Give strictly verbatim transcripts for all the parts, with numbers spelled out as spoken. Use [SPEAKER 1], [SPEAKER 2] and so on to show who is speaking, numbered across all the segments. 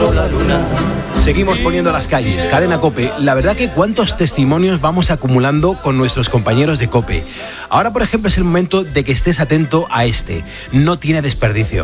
[SPEAKER 1] mirando la luna.
[SPEAKER 2] Seguimos poniendo las calles, Cadena COPE. La verdad que cuántos testimonios vamos acumulando con nuestros compañeros de COPE. Ahora, por ejemplo, es el momento de que estés atento a este. No tiene desperdicio.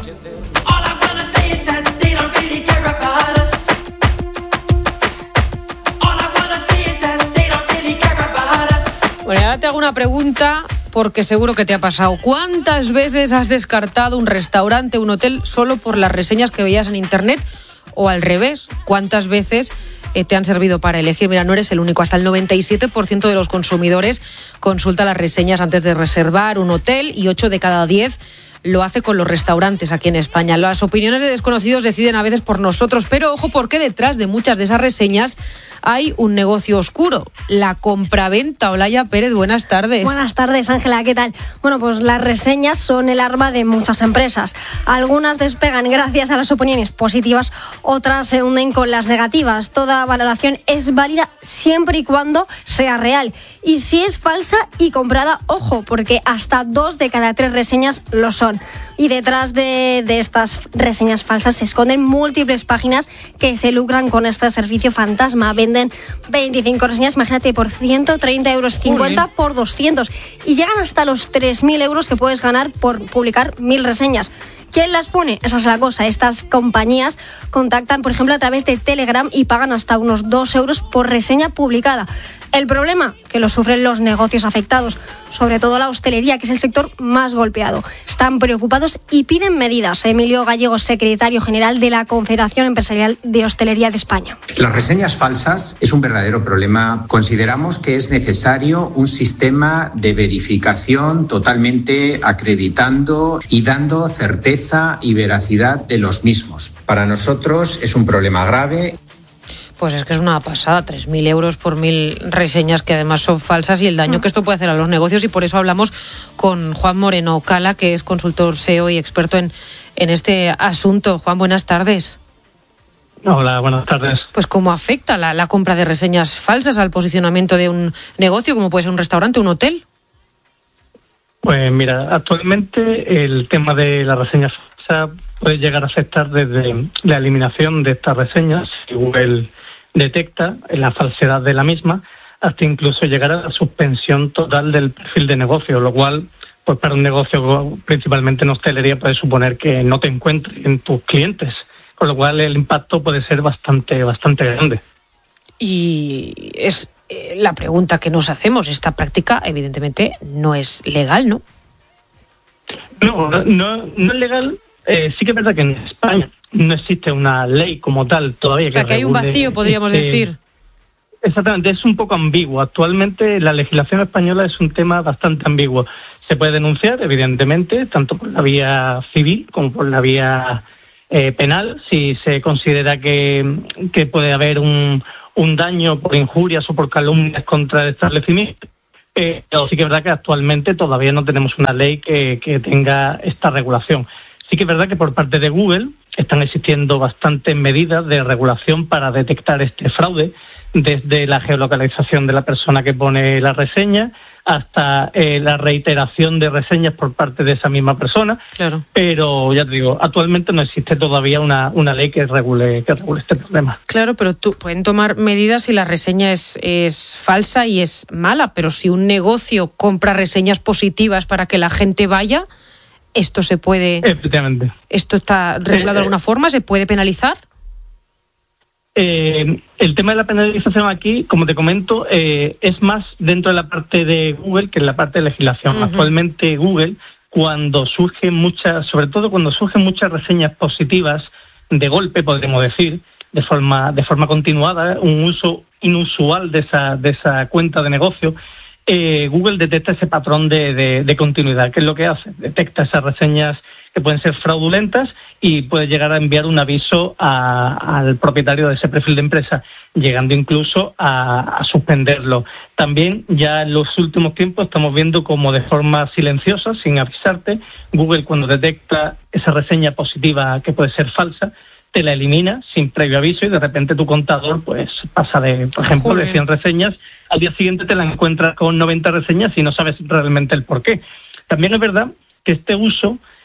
[SPEAKER 3] Bueno, ahora te hago una pregunta porque seguro que te ha pasado. ¿Cuántas veces has descartado un restaurante, un hotel, solo por las reseñas que veías en internet? O al revés, ¿cuántas veces eh, te han servido para elegir? Mira, no eres el único. Hasta el noventa y siete por ciento de los consumidores consulta las reseñas antes de reservar un hotel y ocho de cada diez lo hace con los restaurantes aquí en España. Las opiniones de desconocidos deciden a veces por nosotros, pero ojo, porque detrás de muchas de esas reseñas hay un negocio oscuro, la compraventa. Olaya Pérez, buenas tardes.
[SPEAKER 4] Buenas tardes, Ángela, ¿qué tal? Bueno, pues las reseñas son el arma de muchas empresas. Algunas despegan gracias a las opiniones positivas, otras se hunden con las negativas. Toda valoración es válida siempre y cuando sea real. Y si es falsa y comprada, ojo, porque hasta dos de cada tres reseñas lo son. Y detrás de, de estas reseñas falsas se esconden múltiples páginas que se lucran con este servicio fantasma. Venden veinticinco reseñas, imagínate, por ciento treinta euros, cincuenta por doscientos. Y llegan hasta los tres mil euros que puedes ganar por publicar mil reseñas. ¿Quién las pone? Esa es la cosa. Estas compañías contactan, por ejemplo, a través de Telegram y pagan hasta unos dos euros por reseña publicada. El problema, que lo sufren los negocios afectados, sobre todo la hostelería, que es el sector más golpeado. Están preocupados y piden medidas. Emilio Gallego, secretario general de la Confederación Empresarial de Hostelería de España.
[SPEAKER 5] Las reseñas falsas es un verdadero problema. Consideramos que es necesario un sistema de verificación totalmente acreditando y dando certeza y veracidad de los mismos. Para nosotros es un problema grave.
[SPEAKER 3] Pues es que es una pasada, tres mil euros por mil reseñas que además son falsas y el daño que esto puede hacer a los negocios, y por eso hablamos con Juan Moreno Cala, que es consultor S E O y experto en, en este asunto. Juan, buenas tardes.
[SPEAKER 6] Hola, buenas tardes.
[SPEAKER 3] Pues ¿cómo afecta la, la compra de reseñas falsas al posicionamiento de un negocio, como puede ser un restaurante, un hotel?
[SPEAKER 6] Pues mira, actualmente el tema de las reseñas falsas puede llegar a afectar desde la eliminación de estas reseñas, si Google detecta la falsedad de la misma, hasta incluso llegar a la suspensión total del perfil de negocio, lo cual, pues para un negocio principalmente en hostelería, puede suponer que no te encuentres en tus clientes, con lo cual el impacto puede ser bastante, bastante grande.
[SPEAKER 3] Y es eh, la pregunta que nos hacemos. Esta práctica, evidentemente, no es legal, ¿no?
[SPEAKER 6] No, no, no es legal. Eh, sí que es verdad que en España no existe una ley como tal todavía.
[SPEAKER 3] O sea, que, que hay un vacío, podríamos este, decir.
[SPEAKER 6] Exactamente, es un poco ambiguo. Actualmente la legislación española es un tema bastante ambiguo. Se puede denunciar, evidentemente, tanto por la vía civil como por la vía eh, penal, si se considera que, que puede haber un, un daño por injurias o por calumnias contra el establecimiento. Eh, pero sí que es verdad que actualmente todavía no tenemos una ley que, que tenga esta regulación. Sí que es verdad que por parte de Google están existiendo bastantes medidas de regulación para detectar este fraude, desde la geolocalización de la persona que pone la reseña hasta eh, la reiteración de reseñas por parte de esa misma persona.
[SPEAKER 3] Claro.
[SPEAKER 6] Pero ya te digo, actualmente no existe todavía una, una ley que regule, que regule este problema.
[SPEAKER 3] Claro, pero tú pueden tomar medidas si la reseña es, es falsa y es mala, pero si un negocio compra reseñas positivas para que la gente vaya, ¿esto se puede...?
[SPEAKER 6] Efectivamente.
[SPEAKER 3] ¿Esto está regulado eh, de alguna forma? ¿Se puede penalizar?
[SPEAKER 6] Eh, el tema de la penalización aquí, como te comento, eh, es más dentro de la parte de Google que en la parte de legislación. Uh-huh. Actualmente Google, cuando surgen muchas, sobre todo cuando surgen muchas reseñas positivas de golpe, podríamos decir, de forma de forma continuada, un uso inusual de esa de esa cuenta de negocio, eh, Google detecta ese patrón de, de, de continuidad. ¿Qué es lo que hace? Detecta esas reseñas que pueden ser fraudulentas y puede llegar a enviar un aviso a, al propietario de ese perfil de empresa, llegando incluso a, a suspenderlo. También ya en los últimos tiempos estamos viendo como de forma silenciosa, sin avisarte, Google, cuando detecta esa reseña positiva que puede ser falsa, te la elimina sin previo aviso y de repente tu contador pues pasa de, por ejemplo, Joder. de cien reseñas, al día siguiente te la encuentras con noventa reseñas y no sabes realmente el por qué. También es verdad que este uso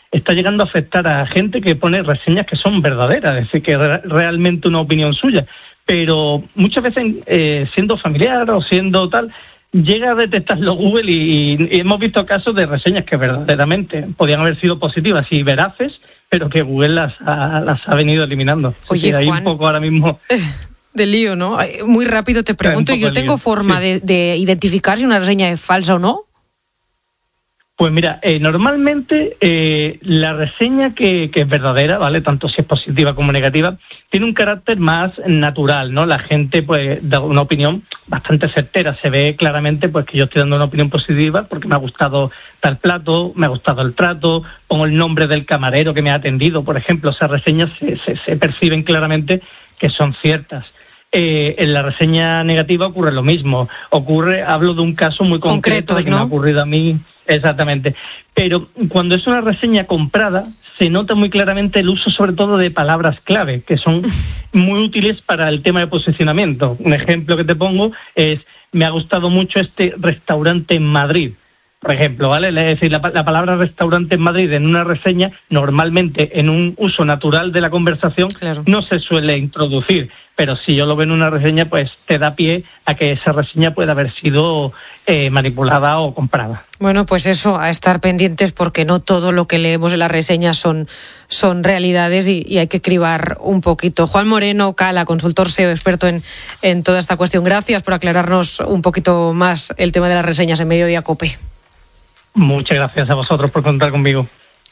[SPEAKER 6] está llegando a afectar a gente que pone reseñas que son verdaderas, es decir, que es re- realmente una opinión suya. Pero muchas veces, eh, siendo familiar o siendo tal, llega a detectarlo Google y, y hemos visto casos de reseñas que verdaderamente podían haber sido positivas y veraces, pero que Google las ha, las ha venido eliminando.
[SPEAKER 3] Oye,
[SPEAKER 6] sí, hay
[SPEAKER 3] Juan,
[SPEAKER 6] un poco ahora mismo
[SPEAKER 3] de lío, ¿no? Muy rápido te pregunto, ¿yo tengo lío. forma sí. de, de identificar si una reseña es falsa o no?
[SPEAKER 6] Pues mira, eh, normalmente eh, la reseña que, que es verdadera, ¿vale? Tanto si es positiva como negativa, tiene un carácter más natural, ¿no? La gente pues da una opinión bastante certera, se ve claramente pues que yo estoy dando una opinión positiva porque me ha gustado tal plato, me ha gustado el trato, pongo el nombre del camarero que me ha atendido, por ejemplo, esas reseñas se, se, se perciben claramente que son ciertas. Eh, en la reseña negativa ocurre lo mismo, ocurre, hablo de un caso muy concreto de que ¿no? me ha ocurrido a mí. Exactamente. Pero cuando es una reseña comprada, se nota muy claramente el uso sobre todo de palabras clave, que son muy útiles para el tema de posicionamiento. Un ejemplo que te pongo es, me ha gustado mucho este restaurante en Madrid, por ejemplo, ¿vale? Es decir, la, la palabra restaurante en Madrid en una reseña, normalmente en un uso natural de la conversación, claro. no se suele introducir. Pero si yo lo veo en una reseña, pues te da pie a que esa reseña pueda haber sido eh, manipulada o comprada.
[SPEAKER 3] Bueno, pues eso, a estar pendientes porque no todo lo que leemos en las reseñas son, son realidades y, y hay que cribar un poquito. Juan Moreno Cala, consultor S E O, experto en, en toda esta cuestión. Gracias por aclararnos un poquito más el tema de las reseñas en Mediodía COPE.
[SPEAKER 6] Muchas gracias a vosotros por contar conmigo.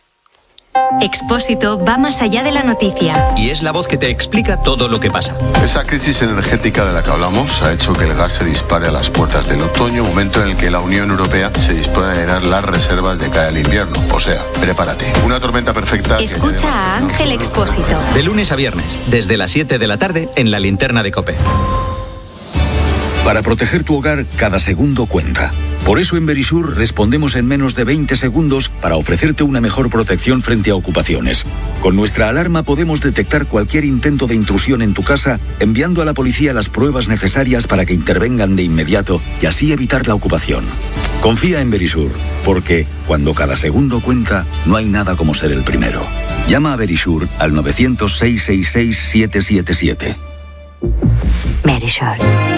[SPEAKER 1] Expósito va más allá de la noticia.
[SPEAKER 7] Y es la voz que te explica todo lo que pasa.
[SPEAKER 8] Esa crisis energética de la que hablamos ha hecho que el gas se dispare a las puertas del otoño, momento en el que la Unión Europea se dispone a llenar las reservas de cara al invierno. O sea, prepárate. Una tormenta perfecta.
[SPEAKER 1] Escucha a Ángel Expósito.
[SPEAKER 7] De lunes a viernes, desde las siete de la tarde, en la linterna de COPE.
[SPEAKER 9] Para proteger tu hogar, cada segundo cuenta. Por eso en Verisur respondemos en menos de veinte segundos para ofrecerte una mejor protección frente a ocupaciones. Con nuestra alarma podemos detectar cualquier intento de intrusión en tu casa, enviando a la policía las pruebas necesarias para que intervengan de inmediato y así evitar la ocupación. Confía en Verisur, porque cuando cada segundo cuenta, no hay nada como ser el primero. Llama a Verisur al nueve cero cero, seis seis seis, siete siete siete.
[SPEAKER 1] Verisur.